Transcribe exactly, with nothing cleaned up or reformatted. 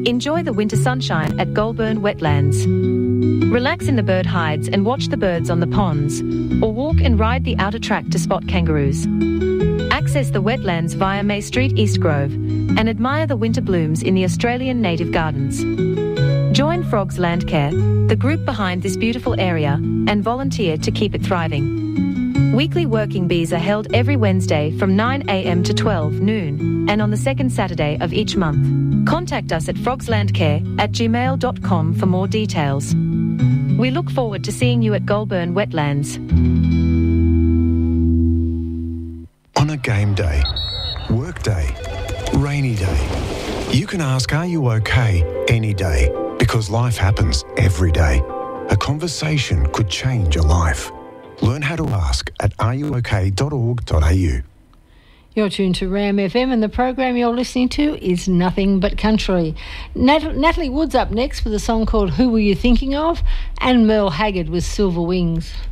Enjoy the winter sunshine at Goulburn Wetlands. Relax in the bird hides and watch the birds on the ponds, or walk and ride the outer track to spot kangaroos. Access the wetlands via May Street, East Grove, and admire the winter blooms in the Australian native gardens. Join Frogs Landcare, the group behind this beautiful area, and volunteer to keep it thriving. Weekly working bees are held every Wednesday from nine a m to twelve noon, and on the second Saturday of each month. Contact us at frogslandcare at gmail dot com for more details. We look forward to seeing you at Goulburn Wetlands. On a game day, work day, rainy day, you can ask, are you okay, any day, because life happens every day. A conversation could change your life. Learn how to ask at are you okay dot org dot a u. You're tuned to Ram F M, and the program you're listening to is Nothing But Country. Nat- Natalie Wood's up next with a song called Who Were You Thinking Of? And Merle Haggard with Silver Wings.